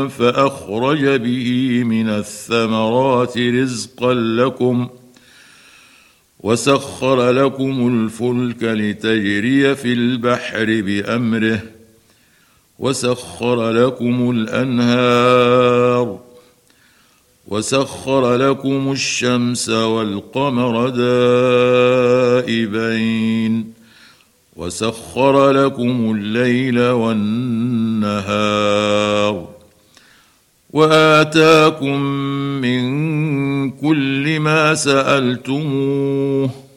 فأخرج به من الثمرات رزقا لكم وسخر لكم الفلك لتجري في البحر بأمره وسخر لكم الأنهار وسخر لكم الشمس والقمر دائبين وسخر لكم الليل والنهار وآتاكم من كل ما سألتموه